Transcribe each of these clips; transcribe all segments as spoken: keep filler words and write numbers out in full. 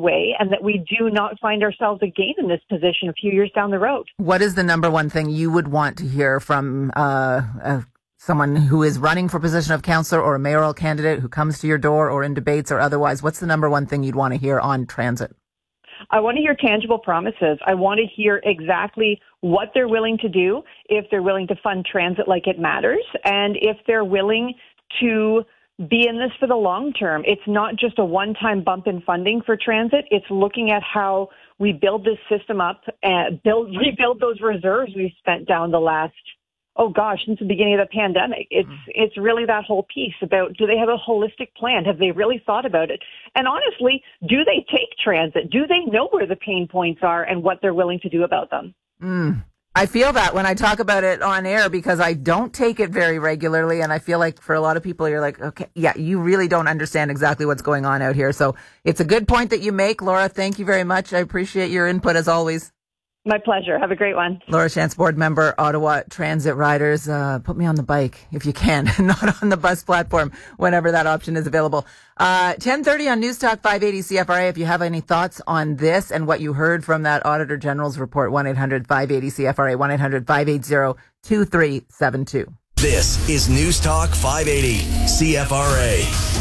way and that we do not find ourselves again in this position a few years down the road. What is the number one thing you would want to hear from uh, uh, someone who is running for position of councillor or a mayoral candidate who comes to your door or in debates or otherwise? What's the number one thing you'd want to hear on transit? I want to hear tangible promises. I want to hear exactly what they're willing to do, if they're willing to fund transit like it matters, and if they're willing to be in this for the long term. It's not just a one-time bump in funding for transit. It's looking at how we build this system up and build, rebuild those reserves we've spent down the last, oh gosh, since the beginning of the pandemic. It's, mm. it's really that whole piece about, do they have a holistic plan? Have they really thought about it? And honestly, do they take transit? Do they know where the pain points are and what they're willing to do about them? Mm. I feel that when I talk about it on air because I don't take it very regularly. And I feel like for a lot of people, you're like, okay, yeah, you really don't understand exactly what's going on out here. So it's a good point that you make. Laura, thank you very much. I appreciate your input as always. My pleasure. Have a great one. Laura Shantz, board member, Ottawa Transit Riders. Uh, put me on the bike if you can, not on the bus platform whenever that option is available. Uh, ten thirty on News Talk five eighty C F R A. If you have any thoughts on this and what you heard from that Auditor General's report, one eight hundred five eighty C F R A, one eight hundred five eighty two three seven two. This is News Talk five eighty C F R A.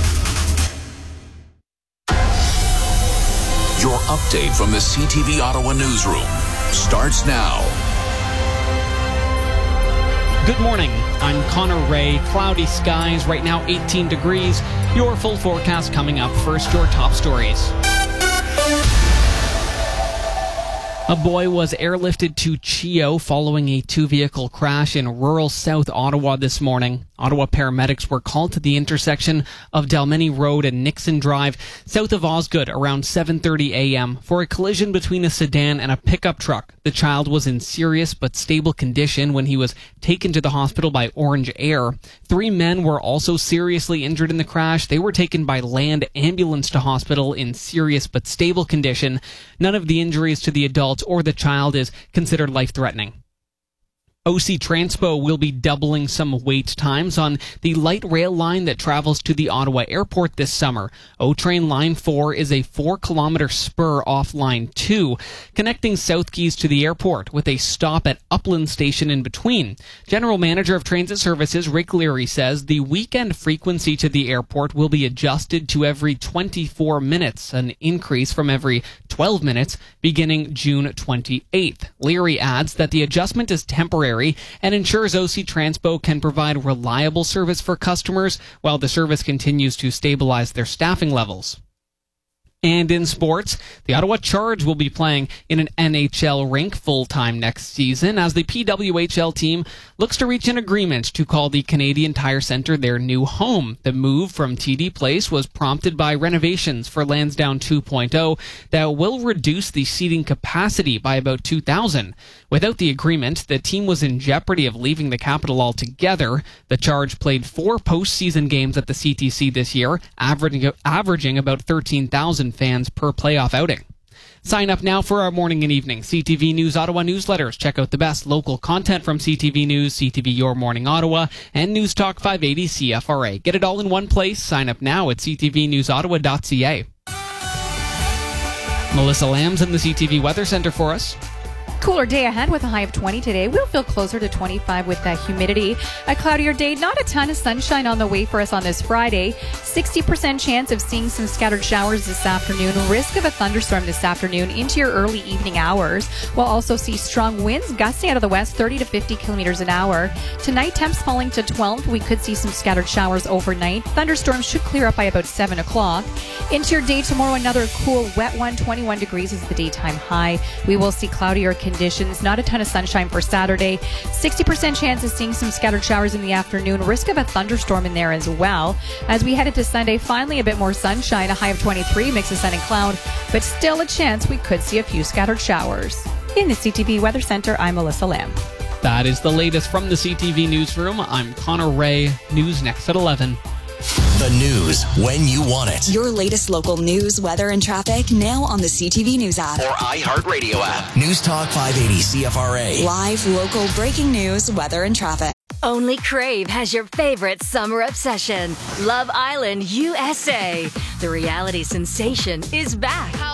Your update from the C T V Ottawa newsroom starts now. Good morning. I'm Connor Ray. Cloudy skies, right now eighteen degrees. Your full forecast coming up. First, your top stories. A boy was airlifted to Chio following a two-vehicle crash in rural South Ottawa this morning. Ottawa paramedics were called to the intersection of Dalmeny Road and Nixon Drive, south of Osgood, around seven thirty a.m. for a collision between a sedan and a pickup truck. The child was in serious but stable condition when he was taken to the hospital by Orange Air. Three men were also seriously injured in the crash. They were taken by land ambulance to hospital in serious but stable condition. None of the injuries to the adult or the child is considered life-threatening. O C Transpo will be doubling some wait times on the light rail line that travels to the Ottawa airport this summer. O-Train Line four is a four-kilometer spur off Line two, connecting South Keys to the airport, with a stop at Upland Station in between. General Manager of Transit Services Rick Leary says the weekend frequency to the airport will be adjusted to every twenty-four minutes, an increase from every twelve minutes beginning June twenty-eighth. Leary adds that the adjustment is temporary and ensures O C Transpo can provide reliable service for customers while the service continues to stabilize their staffing levels. And in sports, the Ottawa Charge will be playing in an N H L rink full-time next season as the P W H L team looks to reach an agreement to call the Canadian Tire Centre their new home. The move from T D Place was prompted by renovations for Lansdowne two point oh that will reduce the seating capacity by about two thousand. Without the agreement, the team was in jeopardy of leaving the capital altogether. The Charge played four postseason games at the C T C this year, averaging, averaging about thirteen thousand fans per playoff outing. Sign up now for our morning and evening C T V News Ottawa newsletters. Check out the best local content from C T V News, C T V Your Morning Ottawa, and News Talk five eighty C F R A. Get it all in one place. Sign up now at c t v news ottawa dot c a. Melissa Lamb's in the C T V Weather Center for us. Cooler day ahead with a high of twenty today. We'll feel closer to twenty-five with that humidity. A cloudier day, not a ton of sunshine on the way for us on this Friday. sixty percent chance of seeing some scattered showers this afternoon. Risk of a thunderstorm this afternoon into your early evening hours. We'll also see strong winds gusting out of the west, thirty to fifty kilometers an hour. Tonight, temps falling to twelve. We could see some scattered showers overnight. Thunderstorms should clear up by about seven o'clock. Into your day tomorrow, another cool, wet one. twenty-one degrees is the daytime high. We will see cloudier conditions. Conditions, not a ton of sunshine for Saturday. sixty percent chance of seeing some scattered showers in the afternoon. Risk of a thunderstorm in there as well. As we head into Sunday, finally a bit more sunshine. A high of twenty-three, mix of sun and cloud, but still a chance we could see a few scattered showers. In the C T V Weather Center, I'm Melissa Lamb. That is the latest from the C T V Newsroom. I'm Connor Ray. News next at eleven. The news when you want it. Your latest local news, weather, and traffic now on the C T V News app or iHeartRadio app. News Talk five eighty C F R A. Live, local, breaking news, weather, and traffic. Only Crave has your favorite summer obsession, Love Island U S A. The reality sensation is back.